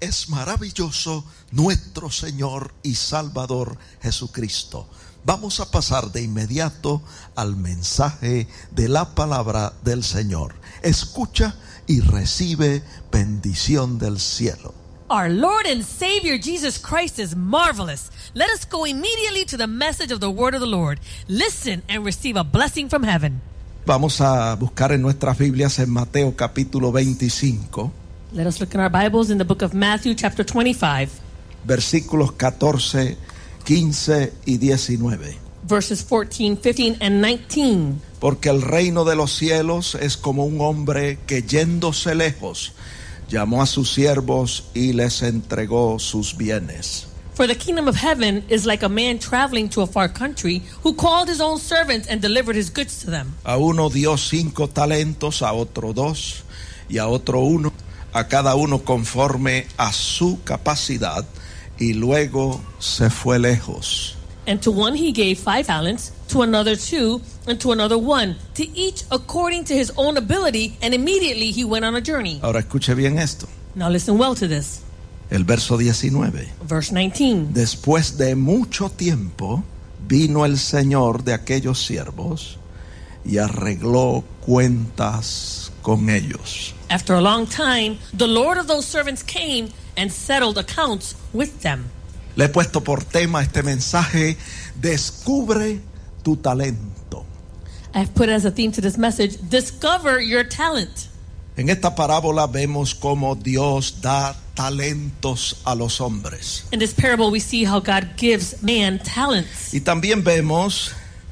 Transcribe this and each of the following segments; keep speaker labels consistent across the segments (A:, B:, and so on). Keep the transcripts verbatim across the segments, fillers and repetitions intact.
A: es maravilloso nuestro Señor y Salvador Jesucristo. Vamos a pasar de inmediato al mensaje de la palabra del Señor. Escucha y recibe bendición del cielo.
B: Our Lord and Savior Jesus Christ is marvelous. Let us go immediately to the message of the word of the Lord. Listen and receive a blessing from heaven.
A: Vamos a buscar en nuestras Biblias en Mateo capítulo veinticinco.
B: Let us look in our Bibles in the book of Matthew chapter twenty-five.
A: Versículos catorce, quince y diecinueve.
B: Verses fourteen, fifteen and nineteen.
A: Porque el reino de los cielos es como un hombre que yéndose lejos llamó a sus siervos y les entregó sus bienes.
B: For the kingdom of heaven is like a man traveling to a far country who called his own servants and delivered his goods to them.
A: A uno dio cinco talentos, a otro dos y a otro uno, a cada uno conforme a su capacidad, y luego se fue lejos.
B: And to one he gave five talents, to another two, and to another one, to each according to his own ability, and immediately he went on a journey.
A: Ahora escuche bien esto.
B: Now listen well to this.
A: El verso diecinueve.
B: Verse nineteen.
A: Después de mucho tiempo vino el Señor de aquellos siervos y arregló cuentas con ellos.
B: After a long time, the Lord of those servants came and settled accounts with them.
A: Le he puesto por tema este mensaje: descubre tu talento.
B: I've put as a theme to this message, discover your talent.
A: En esta parábola vemos cómo Dios da talentos a los hombres.
B: In this parable we see how God gives man talents.
A: Y también vemos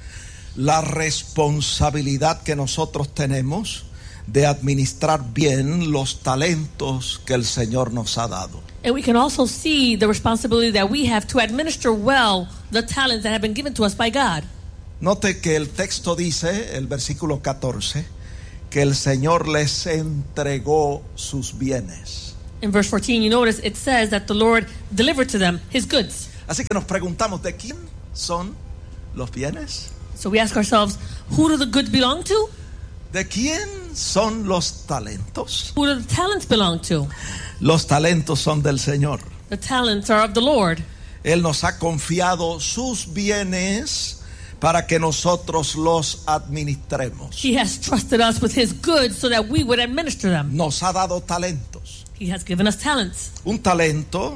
A: la responsabilidad que nosotros tenemos de administrar bien los talentos que el Señor nos ha dado.
B: And we can also see the responsibility that we have to administer well the talents that have been given to us by God.
A: Note que el texto dice, el versículo catorce, que el Señor les entregó sus bienes.
B: In verse fourteen, you notice it says that the Lord delivered to them his goods.
A: Así que nos preguntamos, ¿de quién son los bienes?
B: So we ask ourselves, who do the goods belong to?
A: ¿De quién son los talentos?
B: Who do the talents belong to?
A: Los talentos son del Señor.
B: The talents are of the Lord.
A: Él nos ha confiado sus bienes para que nosotros los administremos.
B: He has trusted us with his goods so that we would administer them.
A: Nos ha dado talentos.
B: He has given us talents.
A: Un talento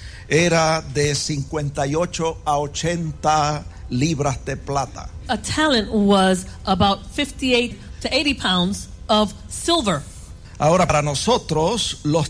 A: era de cincuenta y ocho a ochenta libras de plata.
B: A talent was about fifty-eight to eighty pounds of silver.
A: Ahora, para nosotros los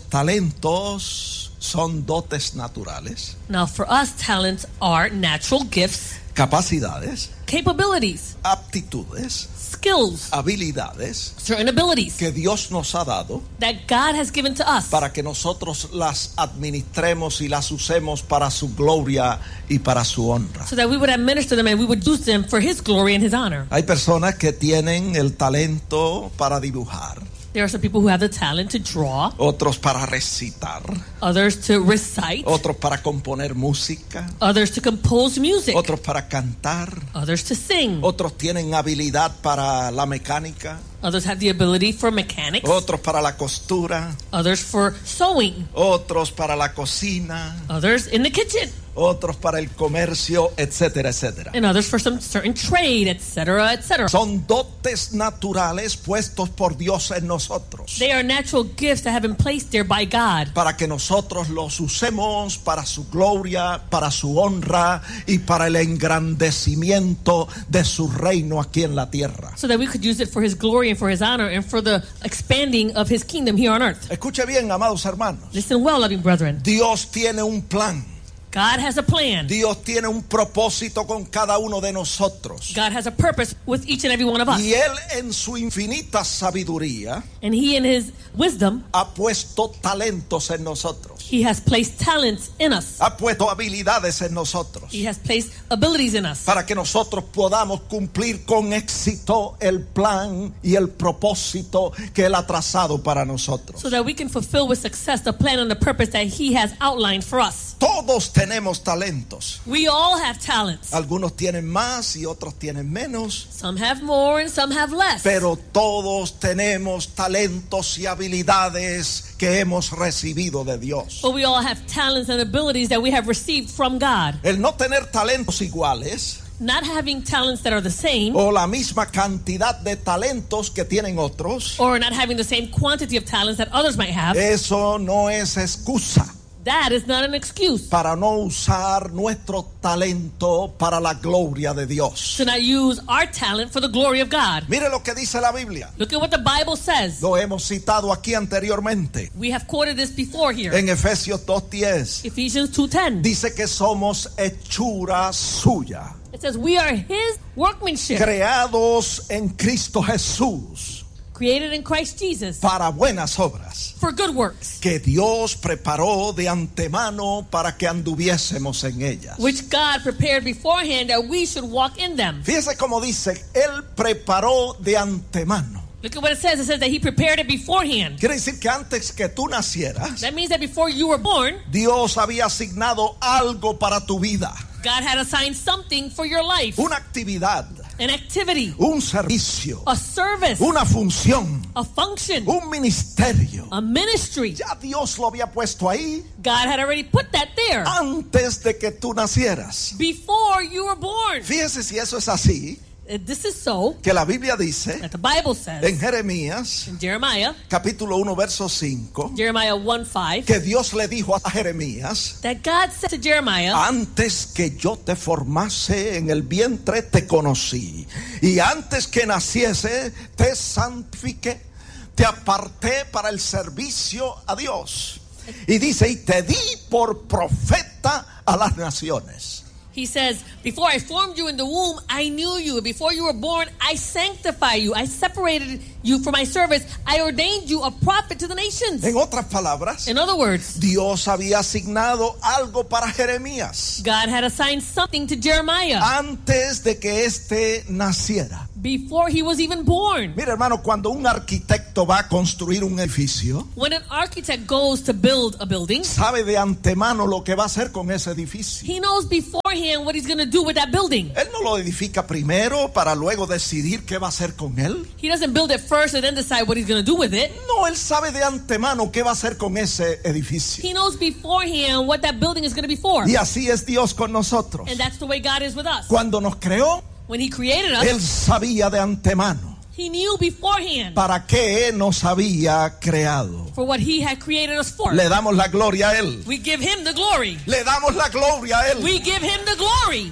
A: talentos son dotes naturales.
B: Now for us, talents are natural gifts,
A: Capacidades,
B: capabilities,
A: aptitudes,
B: skills,
A: habilidades
B: certain abilities
A: que Dios nos ha dado
B: that God has given to us
A: para que nosotros las administremos y las usemos para su gloria y para su honra.
B: so that we would administer them and we would use them for his glory and his honor.
A: Hay personas que tienen el talento para dibujar,
B: There are some people who have the talent to draw,
A: otros para recitar,
B: others to recite,
A: otros para componer música,
B: others to compose music,
A: otros para cantar,
B: others to sing,
A: otros tienen habilidad para la mecánica,
B: others have the ability for mechanics,
A: otros para la costura,
B: others for sewing,
A: otros para la cocina,
B: others in the kitchen,
A: otros para el comercio, etcétera, etcétera.
B: and others for some certain trade, et cetera, et cetera.
A: Son dotes naturales puestos por Dios en nosotros,
B: They are natural gifts that have been placed there by God
A: para que nosotros los usemos para su gloria, para su honra y para el engrandecimiento de su reino aquí en la tierra.
B: so that we could use it for his glory and for his honor and for the expanding of his kingdom here on earth.
A: Escuche bien, amados hermanos.
B: Listen well, loving brethren.
A: Dios tiene un plan.
B: God has a plan.
A: Dios tiene un propósito con cada uno de nosotros.
B: God has a purpose with each and every one of us.
A: Y Él en su infinita sabiduría
B: And he in his wisdom,
A: ha puesto talentos en nosotros.
B: he has placed talents in us.
A: Ha puesto habilidades en nosotros.
B: He has placed abilities in us
A: Para que nosotros podamos cumplir con éxito el plan y el propósito que Él ha trazado para nosotros.
B: so that we can fulfill with success the plan and the purpose that he has outlined for us.
A: Todos tenemos talentos.
B: We all have talents.
A: Algunos tienen más y otros tienen menos.
B: Some have more and some have less.
A: Pero todos tenemos talentos y habilidades que hemos recibido de Dios.
B: But we all have talents and abilities that we have received from God.
A: El no tener talentos iguales
B: Not having talents that are the same,
A: o la misma cantidad de talentos que tienen otros,
B: or not having the same quantity of talents that others might have,
A: eso no es excusa
B: that is not an excuse
A: para no usar nuestro talento para la gloria de Dios.
B: to not use our talent for the glory of God.
A: Mire lo que dice la Biblia.
B: Look at what the Bible says.
A: Lo hemos citado aquí anteriormente.
B: We have quoted this before here.
A: En Efesios dos diez
B: Ephesians two ten.
A: dice que somos hechura suya,
B: It says we are His workmanship,
A: creados en Cristo Jesús
B: created in Christ Jesus
A: para buenas obras,
B: for good works,
A: que Dios preparó de antemano para que anduviésemos en ellas.
B: which God prepared beforehand that we should walk in them.
A: Fíjese cómo dice, Él preparó de antemano.
B: Look at what it says. It says that He prepared it beforehand.
A: Quiere decir que antes que tú nacieras,
B: That means that before you were born,
A: Dios había asignado algo para tu vida,
B: God had assigned something for your life,
A: una actividad,
B: an activity,
A: un servicio,
B: a service,
A: una función,
B: a function,
A: un ministerio.
B: a ministry.
A: Ya Dios lo había puesto ahí
B: God had already put that there
A: antes de que tú nacieras.
B: before you were born.
A: Fíjese si eso es así,
B: Uh, This is so
A: que la Biblia dice
B: that the Bible says
A: en Jeremías
B: in Jeremiah,
A: capítulo uno verso cinco,
B: Jeremiah one five,
A: que Dios le dijo a Jeremías:
B: that God said to Jeremiah,
A: antes que yo te formase en el vientre te conocí, y antes que naciese te santifiqué, te aparté para el servicio a Dios. Y dice, y te di por profeta a las naciones.
B: He says, before I formed you in the womb, I knew you. Before you were born, I sanctified you. I separated you for my service. I ordained you a prophet to the nations.
A: En otras palabras,
B: In other words,
A: Dios había asignado algo para Jeremías
B: God had assigned something to Jeremiah
A: antes de que éste naciera.
B: before he was even born.
A: Mira, hermano, cuando un arquitecto va a construir un edificio,
B: When an architect goes to build a building,
A: sabe de antemano lo que va a hacer con ese edificio.
B: he knows beforehand what he's going to do with that building.
A: Él no lo edifica primero para luego decidir qué va a hacer con él.
B: He doesn't build it first and then decide what he's going to do with it.
A: No, él sabe de antemano qué va a hacer con ese edificio.
B: He knows beforehand what that building is going to be for.
A: Y así es Dios con nosotros.
B: And that's the way God is with us.
A: Cuando nos creó,
B: When he created
A: Él
B: us,
A: sabía de antemano
B: he knew beforehand
A: para qué nos había creado.
B: for what he had created us for.
A: Le damos la gloria a Él.
B: We give him the glory.
A: Le damos la gloria a Él.
B: We give him the glory.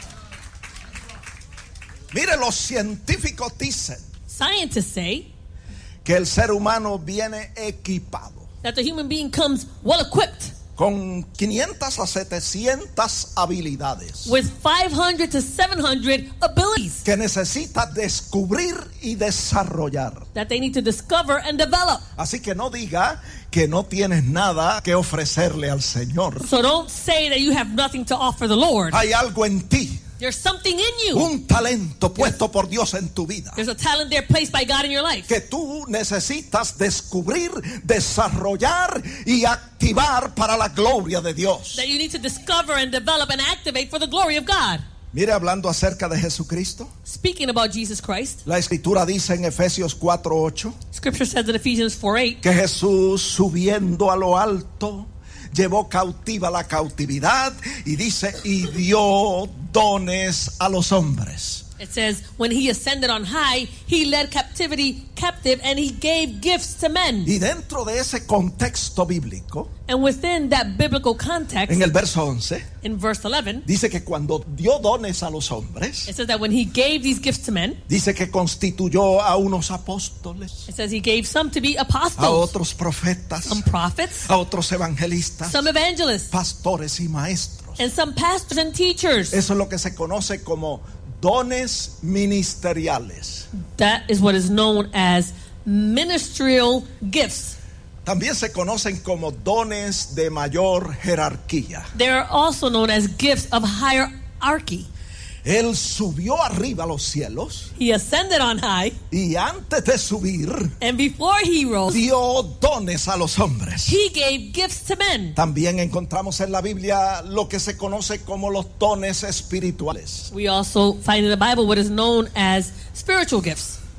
A: Mire, los científicos dicen
B: Scientists say
A: que el ser humano viene equipado
B: that the human being comes well equipped
A: con quinientas a setecientas habilidades
B: with five hundred to seven hundred abilities
A: que necesita descubrir y desarrollar.
B: that they need to discover and develop.
A: Así que no diga que no tienes nada que ofrecerle al Señor.
B: So don't say that you have nothing to offer the Lord.
A: Hay algo en ti,
B: There's something in you.
A: un talento puesto por Dios en tu vida,
B: There's a talent there placed by God in your life
A: que tú necesitas descubrir, desarrollar y activar para la gloria de Dios.
B: that you need to discover and develop and activate for the glory of God.
A: Mire, hablando acerca de Jesucristo,
B: Speaking about Jesus Christ,
A: la Escritura dice en Efesios cuatro ocho
B: Scripture says in Ephesians four eight
A: que Jesús, subiendo a lo alto, llevó cautiva la cautividad, y dice, y dio dones a los hombres.
B: It says, when he ascended on high, he led captivity captive and he gave gifts to men.
A: Y dentro de ese contexto bíblico,
B: And within that biblical context,
A: en el verso once,
B: in verse eleven,
A: dice que cuando dio dones a los hombres,
B: it says that when he gave these gifts to men,
A: dice que constituyó a unos apóstoles,
B: it says he gave some to be
A: a
B: apostles,
A: otros profetas,
B: some prophets,
A: a otros evangelistas,
B: some evangelists,
A: pastores y maestros.
B: and some pastors and teachers.
A: Eso es lo que se conoce como dones ministeriales.
B: That is what is known as ministerial gifts.
A: También se conocen como dones de mayor jerarquía.
B: They are also known as gifts of hierarchy.
A: Él subió arriba a los cielos,
B: He ascended on high,
A: y antes de subir
B: and before he rose,
A: dio dones a los hombres.
B: he gave gifts to men.
A: También encontramos en la Biblia lo que se conoce como los dones espirituales,
B: We also find in the Bible what is known as spiritual gifts,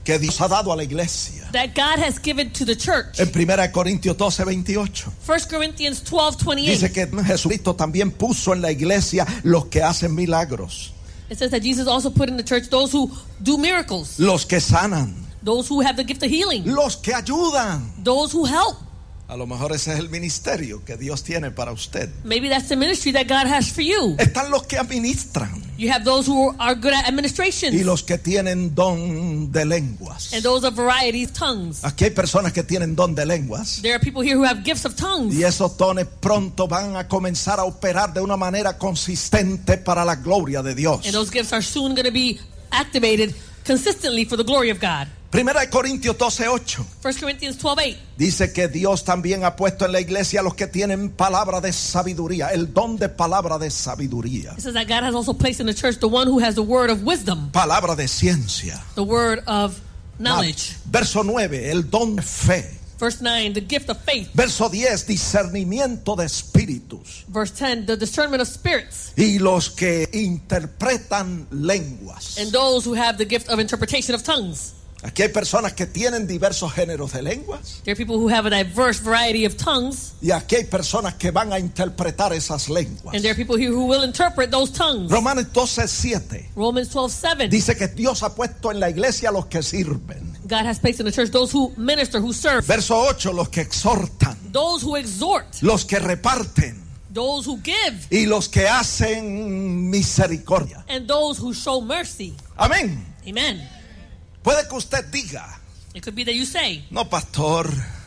A: que Dios ha dado a la iglesia.
B: that God has given to the church.
A: En primera Corintios doce, veintiocho.
B: First Corinthians twelve twenty-eight.
A: Dice que Jesucristo también puso en la iglesia los que hacen milagros,
B: It says that Jesus also put in the church those who do miracles,
A: los que sanan,
B: those who have the gift of healing,
A: los que ayudan.
B: those who help.
A: A lo mejor ese es el ministerio que Dios tiene para usted.
B: Maybe that's the ministry that God has for you.
A: Están los que administran
B: You have those who are good at administration
A: y los que tienen don de lenguas.
B: and those of variety of tongues.
A: Aquí hay personas que tienen don de lenguas
B: There are people here who have gifts of tongues.
A: y esos dones pronto van a comenzar a operar de una manera consistente para la gloria de Dios.
B: And those gifts are soon going to be activated consistently for the glory of God.
A: Primera de Corintios doce, ocho.
B: First Corinthians twelve eight.
A: Dice que Dios también ha puesto en la iglesia a los que tienen palabra de sabiduría, el don de palabra de sabiduría,
B: It says that God has also placed in the church the one who has the word of wisdom,
A: palabra de ciencia.
B: the word of knowledge.
A: Verso nueve, el don de fe.
B: Verse nine, the gift of faith.
A: Verso diez, discernimiento de espíritus.
B: Verse ten, the discernment of spirits.
A: Y los que interpretan lenguas.
B: And those who have the gift of interpretation of tongues.
A: Aquí hay personas que tienen diversos géneros de lenguas
B: There are people who have a diverse variety of tongues.
A: y aquí hay personas que van a interpretar esas lenguas.
B: And there are people here who will interpret those tongues.
A: Romanos doce, siete
B: Romans twelve seven.
A: dice que Dios ha puesto en la iglesia a los que sirven.
B: God has placed in the church those who minister, who serve,
A: Verso ocho, los que exhortan,
B: those who exhort,
A: los que reparten
B: those who give,
A: y los que hacen misericordia.
B: and those who show mercy.
A: Amén.
B: Amen.
A: Puede que usted diga,
B: It could be that you say,
A: no, pastor,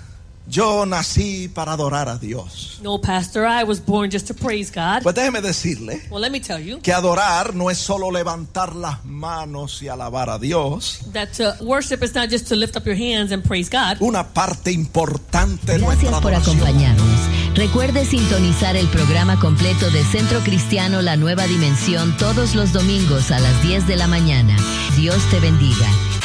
A: yo nací para adorar a Dios.
B: no, Pastor, I was born just to praise God.
A: Pues déjeme decirle
B: Well, let me tell you
A: que adorar no es solo levantar las manos y alabar a Dios.
B: that uh, worship is not just to lift up your hands and praise God.
A: Una parte importante de
C: Gracias
A: nuestra
C: por
A: adoración.
C: acompañarnos. Recuerde sintonizar el programa completo de Centro Cristiano La Nueva Dimensión todos los domingos a las diez de la mañana. Dios te bendiga.